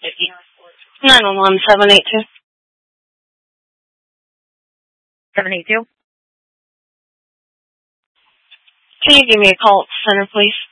911 782. 782? Can you give me a call at the center, please?